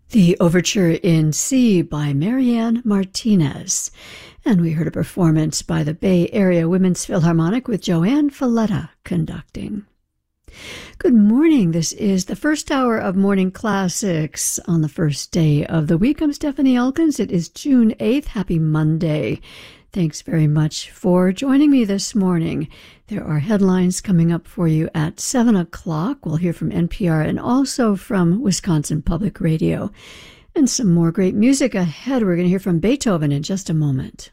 The Overture in C by Marianne Martinez. And we heard a performance by the Bay Area Women's Philharmonic with Joanne Falletta conducting. Good morning. This is the first hour of Morning Classics on the first day of the week. I'm Stephanie Elkins. It is June 8th. Happy Monday. Thanks very much for joining me this morning. There are headlines coming up for you at 7 o'clock. We'll hear from NPR and also from Wisconsin Public Radio. And some more great music ahead. We're going to hear from Beethoven in just a moment.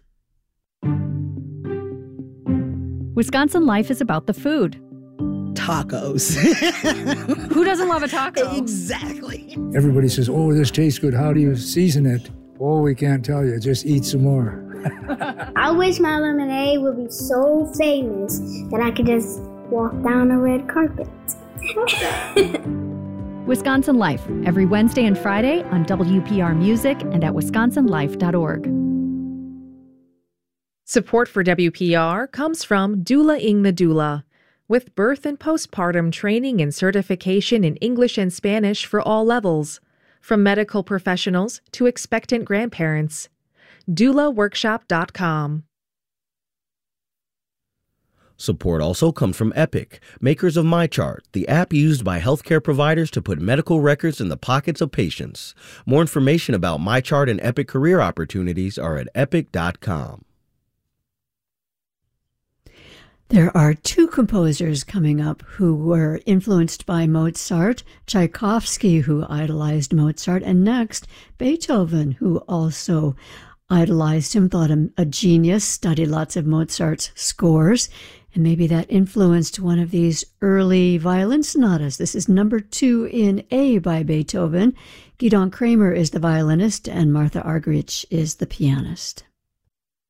Wisconsin Life is about the food. Tacos. Who doesn't love a taco? Exactly. Everybody says, oh, this tastes good. How do you season it? Oh, we can't tell you. Just eat some more. I wish my lemonade would be so famous that I could just walk down a red carpet. Wisconsin Life, every Wednesday and Friday on WPR Music and at wisconsinlife.org. Support for WPR comes from Doula Ing the Doula, with birth and postpartum training and certification in English and Spanish for all levels, from medical professionals to expectant grandparents. doulaworkshop.com. Support also comes from Epic, makers of MyChart, the app used by healthcare providers to put medical records in the pockets of patients. More information about MyChart and Epic career opportunities are at epic.com. There are two composers coming up who were influenced by Mozart, Tchaikovsky, who idolized Mozart, and next, Beethoven, who also idolized him, thought him a genius, studied lots of Mozart's scores, and maybe that influenced one of these early violin sonatas. This is number 2 in A by Beethoven. Gidon Kramer is the violinist, and Martha Argerich is the pianist.